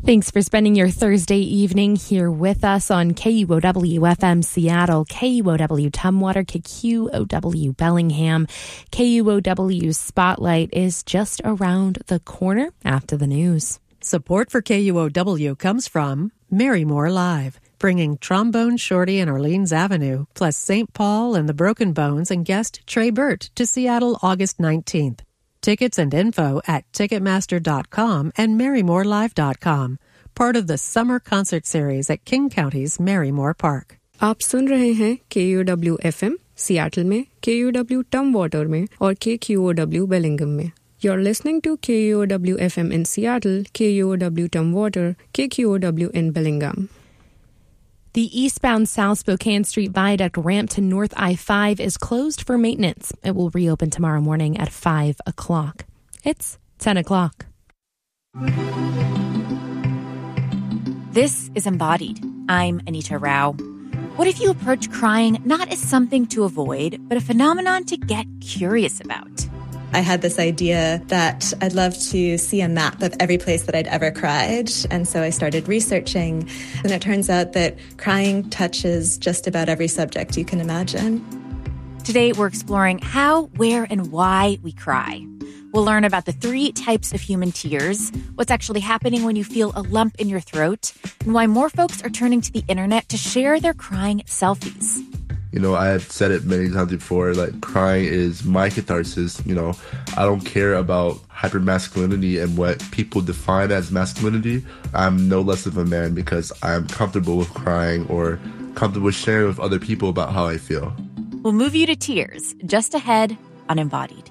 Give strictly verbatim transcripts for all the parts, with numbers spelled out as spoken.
Thanks for spending your Thursday evening here with us on K U O W F M Seattle, K U O W Tumwater, K Q O W Bellingham. K U O W Spotlight is just around the corner after the news. Support for K U O W comes from Marymore Live, bringing Trombone Shorty and Orleans Avenue, plus Saint Paul and the Broken Bones and guest Trey Burt to Seattle August nineteenth. Tickets and info at Ticketmaster dot com and Marymore Live dot com. Part of the summer concert series at King County's Marymore Park. आप सुन रहे हैं K U O W F M Seattle में, K U O W Tumwater में और K Q O W Bellingham में. You're listening to K U O W F M in Seattle, K U O W Tumwater, K Q O W in Bellingham. The eastbound South Spokane Street Viaduct ramp to North I five is closed for maintenance. It will reopen tomorrow morning at five o'clock. It's ten o'clock. This is Embodied. I'm Anita Rao. What if you approach crying not as something to avoid, but a phenomenon to get curious about? I had this idea that I'd love to see a map of every place that I'd ever cried. And so I started researching. And it turns out that crying touches just about every subject you can imagine. Today, we're exploring how, where, and why we cry. We'll learn about the three types of human tears, what's actually happening when you feel a lump in your throat, and why more folks are turning to the internet to share their crying selfies. You know, I have said it many times before, like, crying is my catharsis. You know, I don't care about hypermasculinity and what people define as masculinity. I'm no less of a man because I'm comfortable with crying or comfortable with sharing with other people about how I feel. We'll move you to tears just ahead on Embodied.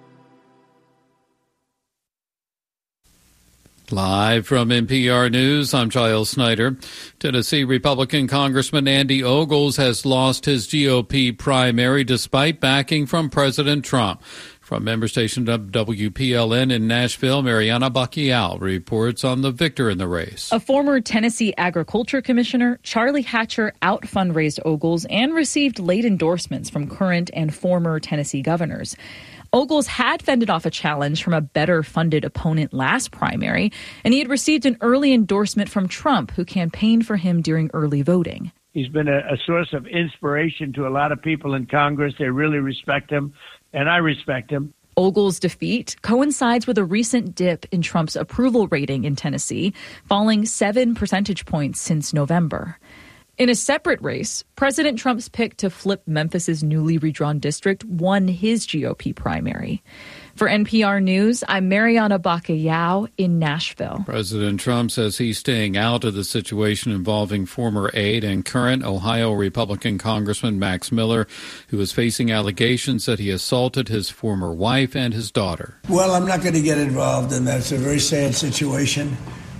Live from N P R News, I'm Giles Snyder. Tennessee Republican Congressman Andy Ogles has lost his G O P primary despite backing from President Trump. From member station W P L N in Nashville, Mariana Bacchial reports on the victor in the race. A former Tennessee Agriculture Commissioner, Charlie Hatcher, out-fundraised Ogles and received late endorsements from current and former Tennessee governors. Ogles had fended off a challenge from a better-funded opponent last primary, and he had received an early endorsement from Trump, who campaigned for him during early voting. He's been a, a source of inspiration to a lot of people in Congress. They really respect him, and I respect him. Ogles' defeat coincides with a recent dip in Trump's approval rating in Tennessee, falling seven percentage points since November. In a separate race, President Trump's pick to flip Memphis's newly redrawn district won his G O P primary. For N P R News, I'm Mariana Bacchial in Nashville. President Trump says he's staying out of the situation involving former aide and current Ohio Republican Congressman Max Miller, who is facing allegations that he assaulted his former wife and his daughter. Well, I'm not going to get involved in that. It's a very sad situation,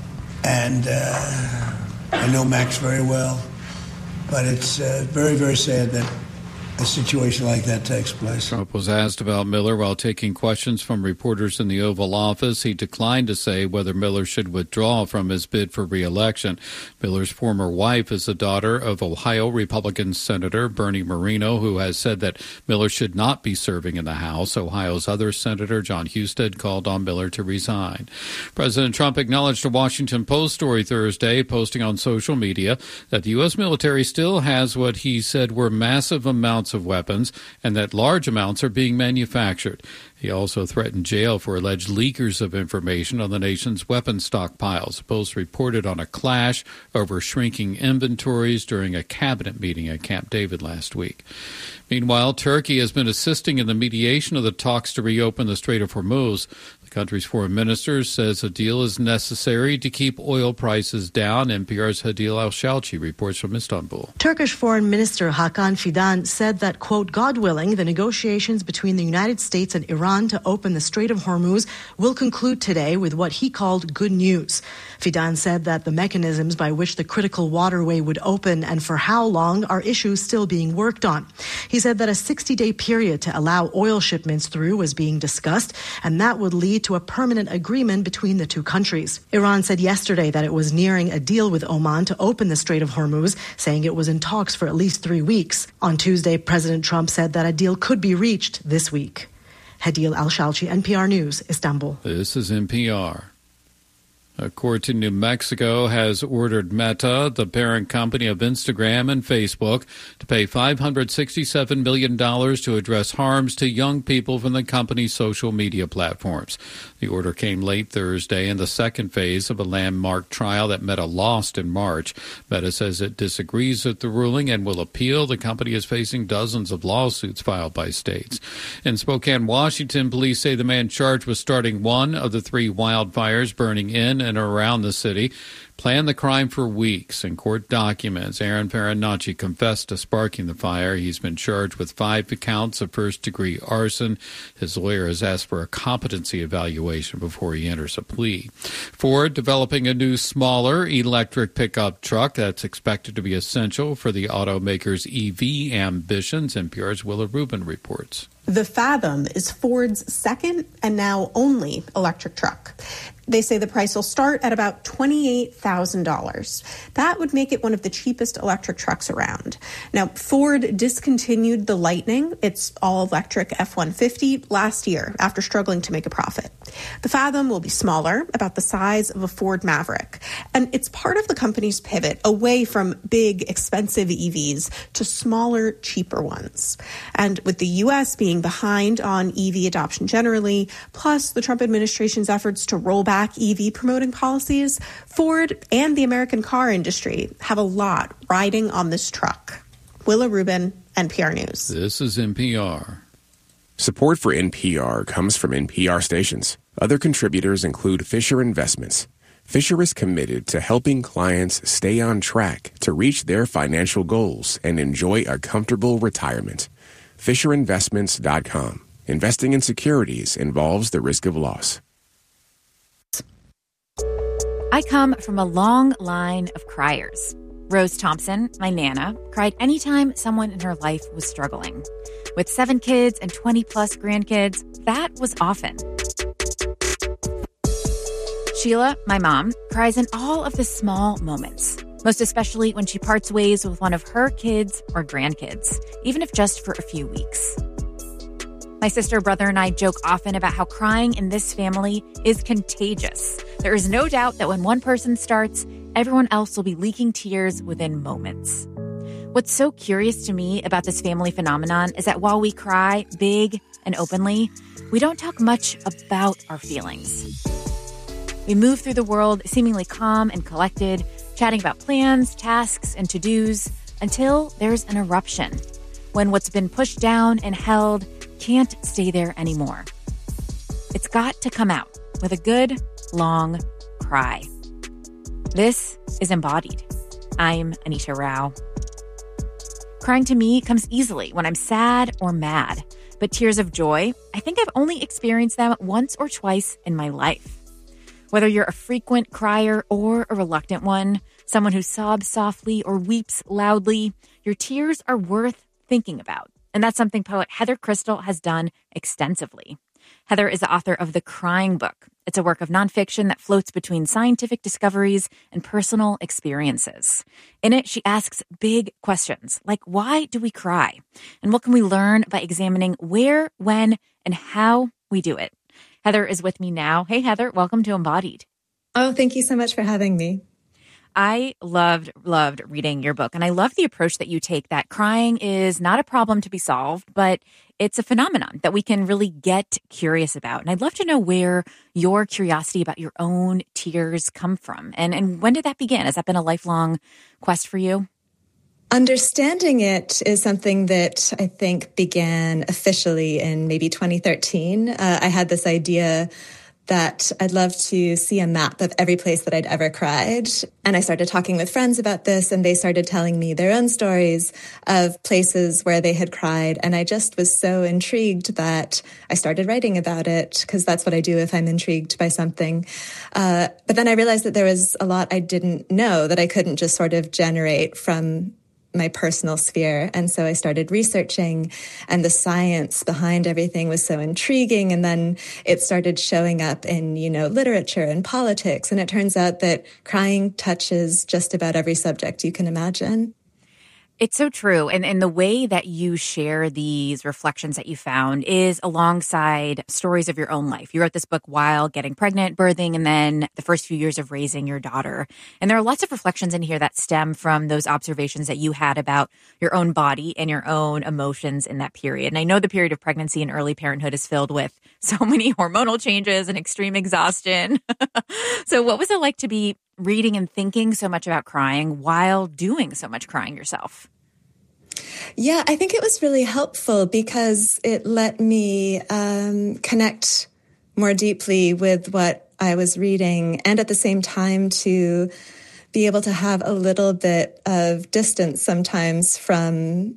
and uh, I know Max very well. But it's uh, very, very sad that a situation like that takes place. Trump was asked about Miller while taking questions from reporters in the Oval Office. He declined to say whether Miller should withdraw from his bid for re-election. Miller's former wife is the daughter of Ohio Republican Senator Bernie Moreno, who has said that Miller should not be serving in the House. Ohio's other senator, John Husted, called on Miller to resign. President Trump acknowledged a Washington Post story Thursday, posting on social media that the U S military still has what he said were massive amounts of weapons and that large amounts are being manufactured. He also threatened jail for alleged leakers of information on the nation's weapons stockpiles. The Post reported on a clash over shrinking inventories during a cabinet meeting at Camp David last week. Meanwhile, Turkey has been assisting in the mediation of the talks to reopen the Strait of Hormuz. The country's foreign minister says a deal is necessary to keep oil prices down. N P R's Hadil Al-Shalchi reports from Istanbul. Turkish Foreign Minister Hakan Fidan said that, quote, God willing, the negotiations between the United States and Iran to open the Strait of Hormuz will conclude today with what he called good news. Fidan said that the mechanisms by which the critical waterway would open and for how long are issues still being worked on. He said that a sixty-day period to allow oil shipments through was being discussed, and that would lead to a permanent agreement between the two countries. Iran said yesterday that it was nearing a deal with Oman to open the Strait of Hormuz, saying it was in talks for at least three weeks. On Tuesday, President Trump said that a deal could be reached this week. Hadil Al-Shalchi, N P R News, Istanbul. This is N P R. A court in New Mexico has ordered Meta, the parent company of Instagram and Facebook, to pay five hundred sixty-seven million dollars to address harms to young people from the company's social media platforms. The order came late Thursday in the second phase of a landmark trial that Meta lost in March. Meta says it disagrees with the ruling and will appeal. The company is facing dozens of lawsuits filed by states. In Spokane, Washington, police say the man charged with starting one of the three wildfires burning in and around the city planned the crime for weeks. In court documents, Aaron Farinacci confessed to sparking the fire. He's been charged with five counts of first-degree arson. His lawyer has asked for a competency evaluation before he enters a plea. Ford developing a new, smaller electric pickup truck that's expected to be essential for the automaker's E V ambitions. N P R's Willa Rubin reports. The Fathom is Ford's second and now only electric truck. They say the price will start at about twenty-eight thousand dollars. That would make it one of the cheapest electric trucks around. Now, Ford discontinued the Lightning, its all-electric F one fifty, last year after struggling to make a profit. The Fathom will be smaller, about the size of a Ford Maverick, and it's part of the company's pivot away from big, expensive E Vs to smaller, cheaper ones. And with the U S being behind on E V adoption generally, plus the Trump administration's efforts to roll back E V promoting policies, Ford and the American car industry have a lot riding on this truck. Willa Rubin, N P R News. This is N P R. Support for N P R comes from N P R stations. Other contributors include Fisher Investments. Fisher is committed to helping clients stay on track to reach their financial goals and enjoy a comfortable retirement. Fisher Investments dot com. Investing in securities involves the risk of loss. I come from a long line of criers. Rose Thompson, my Nana, cried anytime someone in her life was struggling. With seven kids and twenty plus grandkids, that was often. Sheila, my mom, cries in all of the small moments, most especially when she parts ways with one of her kids or grandkids, even if just for a few weeks. My sister, brother, and I joke often about how crying in this family is contagious. There is no doubt that when one person starts, everyone else will be leaking tears within moments. What's so curious to me about this family phenomenon is that while we cry big and openly, we don't talk much about our feelings. We move through the world seemingly calm and collected, chatting about plans, tasks, and to-dos, until there's an eruption, when what's been pushed down and held can't stay there anymore. It's got to come out with a good, long cry. This is Embodied. I'm Anisha Rao. Crying to me comes easily when I'm sad or mad, but tears of joy, I think I've only experienced them once or twice in my life. Whether you're a frequent crier or a reluctant one, someone who sobs softly or weeps loudly, your tears are worth thinking about. And that's something poet Heather Crystal has done extensively. Heather is the author of The Crying Book. It's a work of nonfiction that floats between scientific discoveries and personal experiences. In it, she asks big questions like, why do we cry? And what can we learn by examining where, when, and how we do it? Heather is with me now. Hey, Heather, welcome to Embodied. Oh, thank you so much for having me. I loved, loved reading your book. And I love the approach that you take, that crying is not a problem to be solved, but it's a phenomenon that we can really get curious about. And I'd love to know where your curiosity about your own tears come from. And, and when did that begin? Has that been a lifelong quest for you? Understanding it is something that I think began officially in maybe twenty thirteen. Uh, I had this idea that I'd love to see a map of every place that I'd ever cried. And I started talking with friends about this, and they started telling me their own stories of places where they had cried. And I just was so intrigued that I started writing about it, because that's what I do if I'm intrigued by something. Uh, but then I realized that there was a lot I didn't know that I couldn't just sort of generate from my personal sphere. And so I started researching, and the science behind everything was so intriguing. And then it started showing up in, you know, literature and politics. And it turns out that crying touches just about every subject you can imagine. It's so true. And, and the way that you share these reflections that you found is alongside stories of your own life. You wrote this book while getting pregnant, birthing, and then the first few years of raising your daughter. And there are lots of reflections in here that stem from those observations that you had about your own body and your own emotions in that period. And I know the period of pregnancy and early parenthood is filled with so many hormonal changes and extreme exhaustion. So what was it like to be reading and thinking so much about crying while doing so much crying yourself? Yeah, I think it was really helpful because it let me um, connect more deeply with what I was reading, and at the same time to be able to have a little bit of distance sometimes from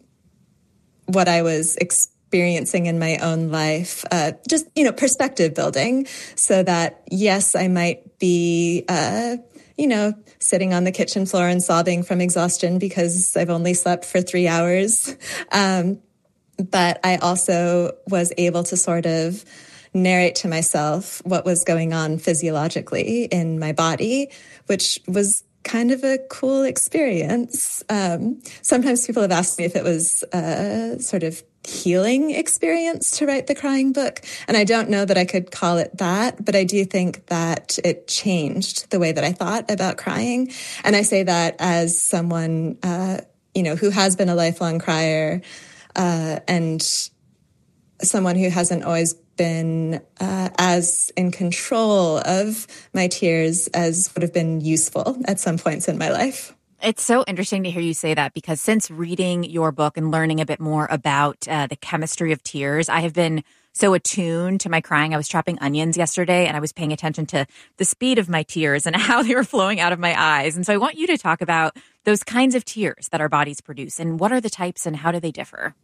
what I was experiencing in my own life. Uh, just, you know, perspective building so that, yes, I might be, uh, you know, sitting on the kitchen floor and sobbing from exhaustion because I've only slept for three hours. Um, but I also was able to sort of narrate to myself what was going on physiologically in my body, which was kind of a cool experience. Um, sometimes people have asked me if it was a sort of healing experience to write the crying book. And I don't know that I could call it that, but I do think that it changed the way that I thought about crying. And I say that as someone, uh, you know, who has been a lifelong crier, uh, and someone who hasn't always been uh, as in control of my tears as would have been useful at some points in my life. It's so interesting to hear you say that, because since reading your book and learning a bit more about uh, the chemistry of tears, I have been so attuned to my crying. I was chopping onions yesterday and I was paying attention to the speed of my tears and how they were flowing out of my eyes. And so I want you to talk about those kinds of tears that our bodies produce and what are the types and how do they differ?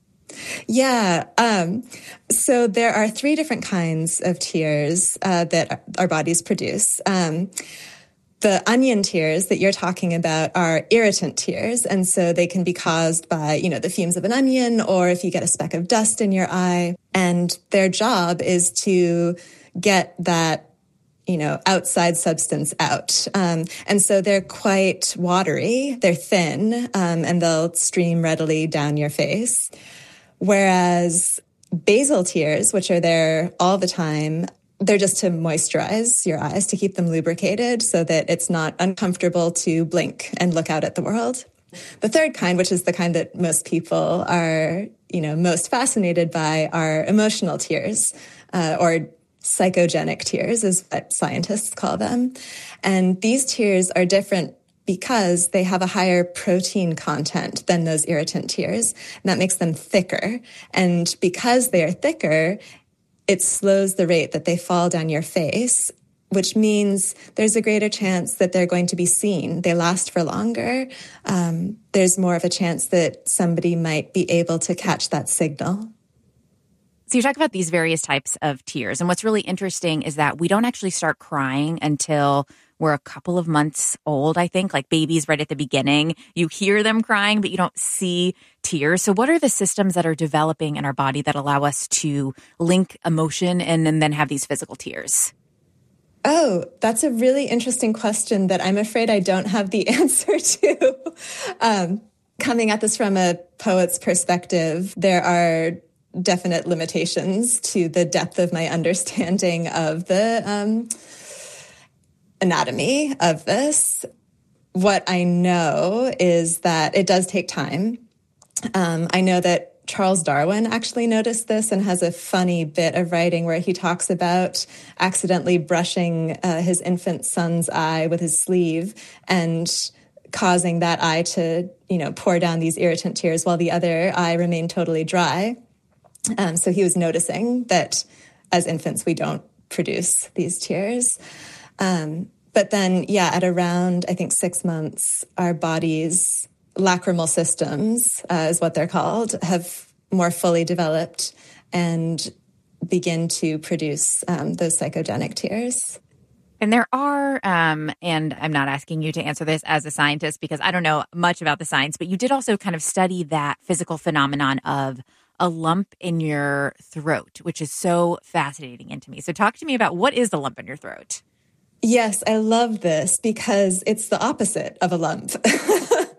Yeah. Um, so there are three different kinds of tears uh, that our bodies produce. Um, the onion tears that you're talking about are irritant tears. And so they can be caused by, you know, the fumes of an onion, or if you get a speck of dust in your eye. And their job is to get that, you know, outside substance out. Um, and so they're quite watery, they're thin, um, and they'll stream readily down your face. Whereas basal tears, which are there all the time, they're just to moisturize your eyes, to keep them lubricated so that it's not uncomfortable to blink and look out at the world. The third kind, which is the kind that most people are, you know, most fascinated by, are emotional tears, uh, or psychogenic tears is what scientists call them. And these tears are different because they have a higher protein content than those irritant tears. And that makes them thicker. And because they are thicker, it slows the rate that they fall down your face, which means there's a greater chance that they're going to be seen. They last for longer. Um, there's more of a chance that somebody might be able to catch that signal. So you talk about these various types of tears. And what's really interesting is that we don't actually start crying until we're a couple of months old, I think, like babies right at the beginning. You hear them crying, but you don't see tears. So what are the systems that are developing in our body that allow us to link emotion and, and then have these physical tears? Oh, that's a really interesting question that I'm afraid I don't have the answer to. um, coming at this from a poet's perspective, there are definite limitations to the depth of my understanding of the um, anatomy of this. What I know is that it does take time. Um, I know that Charles Darwin actually noticed this and has a funny bit of writing where he talks about accidentally brushing uh, his infant son's eye with his sleeve and causing that eye to, you know, pour down these irritant tears while the other eye remained totally dry. Um, so he was noticing that as infants, we don't produce these tears. Um, but then, yeah, at around, I think, six months, our bodies' lacrimal systems, uh, is what they're called, have more fully developed and begin to produce um, those psychogenic tears. And there are, um, and I'm not asking you to answer this as a scientist because I don't know much about the science, but you did also kind of study that physical phenomenon of a lump in your throat, which is so fascinating into me. So talk to me about what is the lump in your throat? Yes, I love this because it's the opposite of a lump.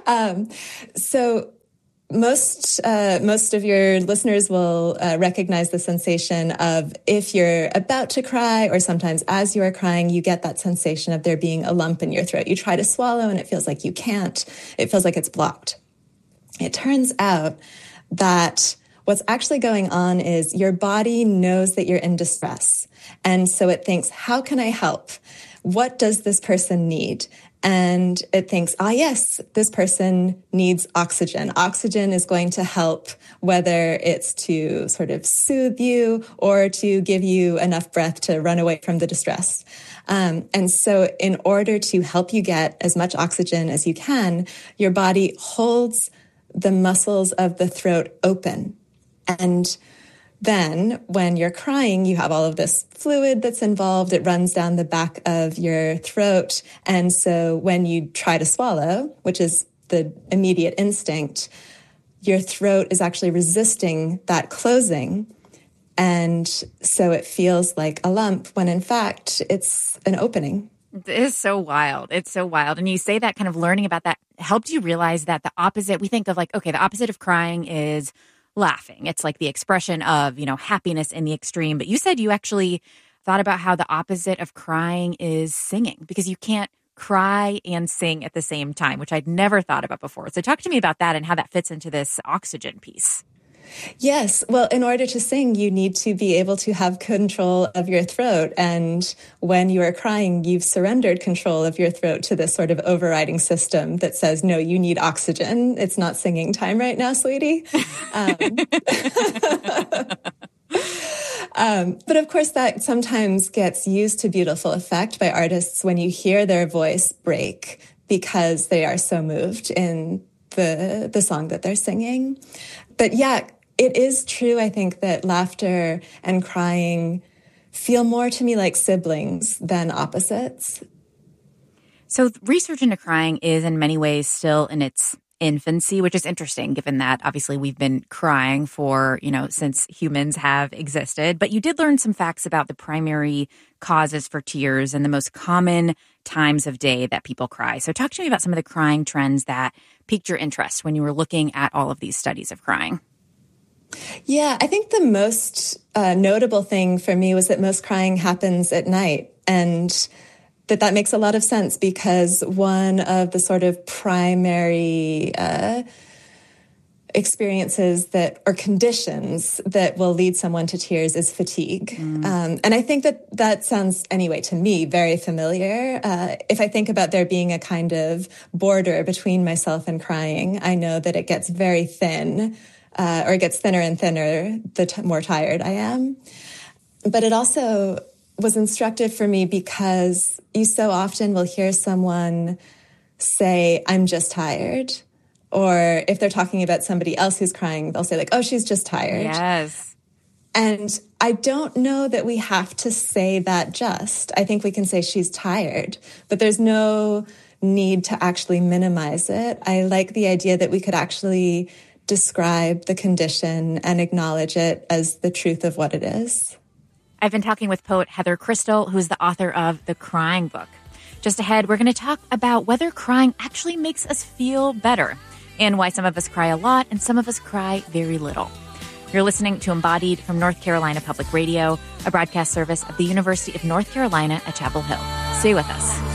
um, so most uh, most of your listeners will uh, recognize the sensation of if you're about to cry, or sometimes as you are crying, you get that sensation of there being a lump in your throat. You try to swallow and it feels like you can't. It feels like it's blocked. It turns out that what's actually going on is your body knows that you're in distress. And so it thinks, how can I help? What does this person need? And it thinks, ah, yes, this person needs oxygen. Oxygen is going to help, whether it's to sort of soothe you or to give you enough breath to run away from the distress. Um, and so in order to help you get as much oxygen as you can, your body holds the muscles of the throat open. And then when you're crying, you have all of this fluid that's involved. It runs down the back of your throat. And so when you try to swallow, which is the immediate instinct, your throat is actually resisting that closing. And so it feels like a lump when in fact it's an opening. It is so wild. It's so wild. And you say that kind of learning about that helped you realize that the opposite, we think of like, okay, the opposite of crying is laughing. It's like the expression of, you know, happiness in the extreme. But you said you actually thought about how the opposite of crying is singing, because you can't cry and sing at the same time, which I'd never thought about before. So talk to me about that and how that fits into this oxygen piece. Yes. Well, in order to sing, you need to be able to have control of your throat. And when you are crying, you've surrendered control of your throat to this sort of overriding system that says, no, you need oxygen. It's not singing time right now, sweetie. Um, um, but of course, that sometimes gets used to beautiful effect by artists when you hear their voice break because they are so moved in the the song that they're singing. But yeah, it is true, I think, that laughter and crying feel more to me like siblings than opposites. So research into crying is in many ways still in its infancy, which is interesting given that obviously we've been crying for, you know, since humans have existed. But you did learn some facts about the primary causes for tears and the most common times of day that people cry. So talk to me about some of the crying trends that piqued your interest when you were looking at all of these studies of crying. Yeah, I think the most uh, notable thing for me was that most crying happens at night, and that that makes a lot of sense because one of the sort of primary uh, experiences that, or conditions that will lead someone to tears is fatigue. Mm. Um, and I think that that sounds, anyway, to me, very familiar. Uh, if I think about there being a kind of border between myself and crying, I know that it gets very thin, uh, or it gets thinner and thinner the t- more tired I am. But it also was instructive for me because you so often will hear someone say, I'm just tired. Or if they're talking about somebody else who's crying, they'll say like, oh, she's just tired. Yes. And I don't know that we have to say that just. I think we can say she's tired, but there's no need to actually minimize it. I like the idea that we could actually describe the condition and acknowledge it as the truth of what it is. I've been talking with poet Heather Crystal, who's the author of The Crying Book. Just ahead, we're going to talk about whether crying actually makes us feel better and why some of us cry a lot and some of us cry very little. You're listening to Embodied from North Carolina Public Radio, a broadcast service of the University of North Carolina at Chapel Hill. Stay with us.